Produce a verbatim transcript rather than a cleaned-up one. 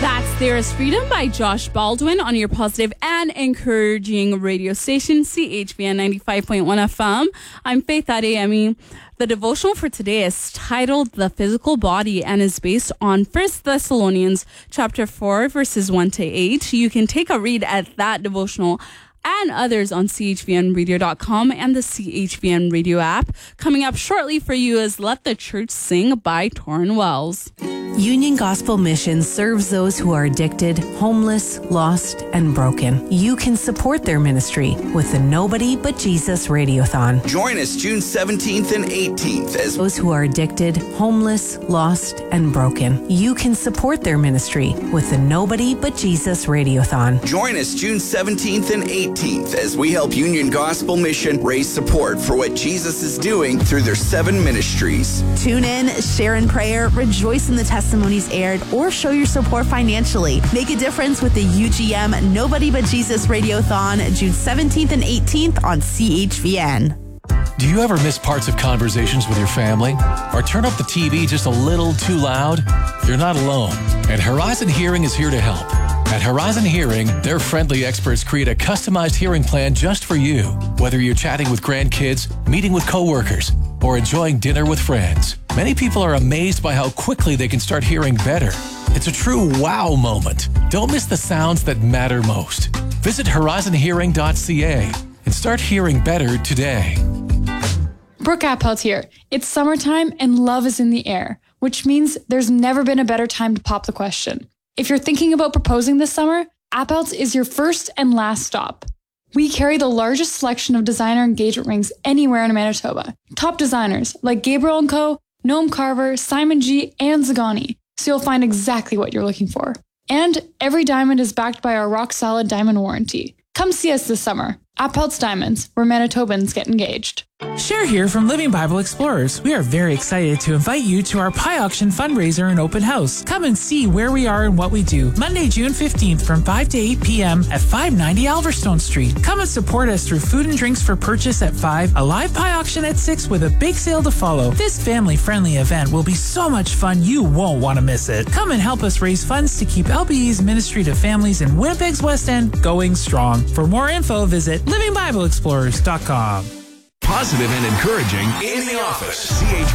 That's There Is Freedom by Josh Baldwin on your positive and encouraging radio station, C H V N ninety-five point one F M. I'm Faith Adeyemi. The devotional for today is titled The Physical Body and is based on First Thessalonians chapter four, verses one to eight. You can take a read at that devotional and others on C H V N radio dot com and the C H V N radio app. Coming up shortly for you is Let the Church Sing by Torrin Wells. Union Gospel Mission serves those who are addicted, homeless, lost, and broken. You can support their ministry with the Nobody But Jesus Radiothon. Join us June seventeenth and eighteenth as those who are addicted, homeless, lost, and broken. You can support their ministry with the Nobody But Jesus Radiothon. Join us June seventeenth and eighteenth as we help Union Gospel Mission raise support for what Jesus is doing through their seven ministries. Tune in, share in prayer, rejoice in the testimonies aired, or show your support financially. Make a difference with the U G M Nobody But Jesus Radiothon, June seventeenth and eighteenth on C H V N. Do you ever miss parts of conversations with your family? Or turn up the T V just a little too loud? You're not alone, and Horizon Hearing is here to help. At Horizon Hearing, their friendly experts create a customized hearing plan just for you, whether you're chatting with grandkids, meeting with coworkers, or enjoying dinner with friends. Many people are amazed by how quickly they can start hearing better. It's a true wow moment. Don't miss the sounds that matter most. Visit horizon hearing dot c a and start hearing better today. Brooke Appelt here. It's summertime and love is in the air, which means there's never been a better time to pop the question. If you're thinking about proposing this summer, Appelt's is your first and last stop. We carry the largest selection of designer engagement rings anywhere in Manitoba. Top designers like Gabriel and Co., Noam Carver, Simon G., and Zagani, so you'll find exactly what you're looking for. And every diamond is backed by our rock-solid diamond warranty. Come see us this summer. Appelt's Diamonds, where Manitobans get engaged. Cher here from Living Bible Explorers. We are very excited to invite you to our Pie Auction fundraiser and open house. Come and see where we are and what we do. Monday, June fifteenth from five to eight p.m. at five ninety Alverstone Street. Come and support us through food and drinks for purchase at five, a live pie auction at six with a big sale to follow. This family-friendly event will be so much fun you won't want to miss it. Come and help us raise funds to keep L B E's ministry to families in Winnipeg's West End going strong. For more info, visit living bible explorers dot com. Positive and encouraging in the office. C H